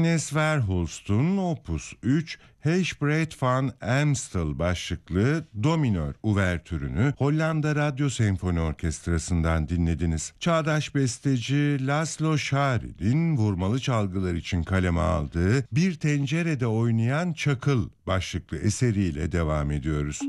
Johannes Verhulst'un Opus 3 H-Bread van Amstel başlıklı do minör uvertürünü Hollanda Radyo Senfoni Orkestrası'ndan dinlediniz. Çağdaş besteci Laszlo Şaril'in vurmalı çalgılar için kaleme aldığı Bir Tencerede Oynayan Çakıl başlıklı eseriyle devam ediyoruz.